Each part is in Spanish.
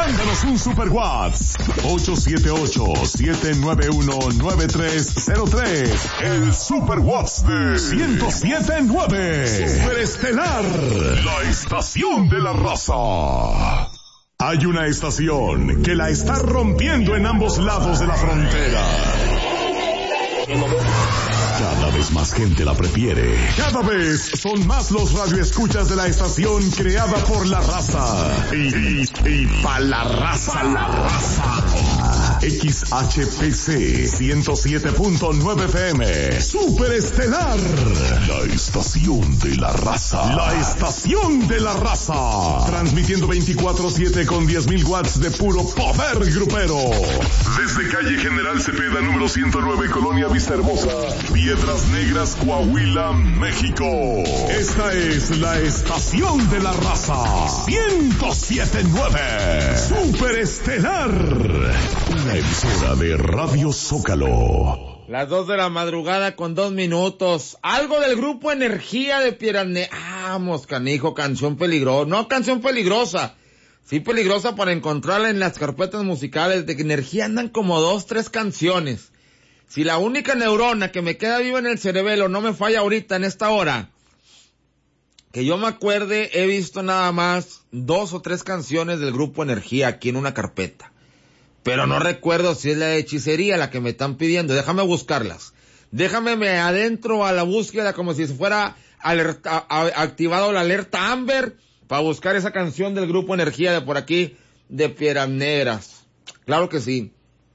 Mándanos un super WhatsApp 878-791-9303. El super WhatsApp de 107.9. Superestelar, la estación de la raza. Hay una estación que la está rompiendo en ambos lados de la frontera. Cada vez más gente la prefiere. Cada vez son más los radioescuchas de la estación creada por la raza. Y pa' la raza. XHPC 107.9 FM. Superestelar. La estación de la raza. La estación de la raza. Transmitiendo 24/7 con 10.000 watts de puro poder grupero. Desde calle General Cepeda, número 109, Colonia Vista Hermosa, Piedras Negras, Coahuila, México. Esta es la estación de la raza. 107.9. Superestelar. Una emisora de Radio Zócalo. Las 2 de la madrugada con 2 minutos. Algo del grupo Energía de Piedras. Vamos, canijo, canción peligrosa. No canción peligrosa. Sí peligrosa para encontrarla en las carpetas musicales de Energía. Andan como 2, 3 canciones. Si la única neurona que me queda viva en el cerebelo no me falla ahorita en esta hora, que yo me acuerde, he visto nada más 2 o 3 canciones del grupo Energía aquí en una carpeta. Pero no recuerdo si es la de hechicería la que me están pidiendo. Déjame buscarlas. Déjame me adentro a la búsqueda como si se fuera activado la alerta Amber para buscar esa canción del grupo Energía de por aquí, de Piedras Negras. Claro que sí.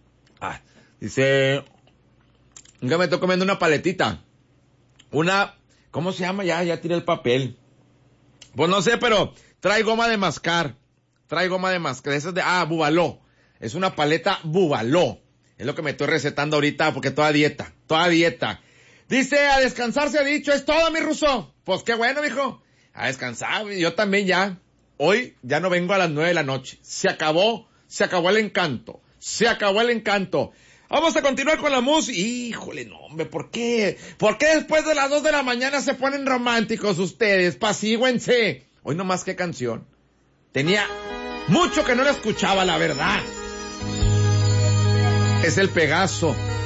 Dice, que me estoy comiendo una paletita. ¿Cómo se llama? Ya tiré el papel. Pues no sé, pero trae goma de mascar. Esa es de, Bubaló. Es una paleta Bubaló. Es lo que me estoy recetando ahorita porque toda dieta. Dice, a descansar se ha dicho, es todo, mi ruso. Pues qué bueno, mijo. A descansar, yo también ya. Hoy ya no vengo a las 9 de la noche. Se acabó el encanto. Vamos a continuar con la música. Híjole, no, hombre, ¿por qué? ¿Por qué después de las 2 de la mañana se ponen románticos ustedes? Pasígüense. Hoy nomás qué canción. Tenía mucho que no la escuchaba, la verdad. Es el Pegaso.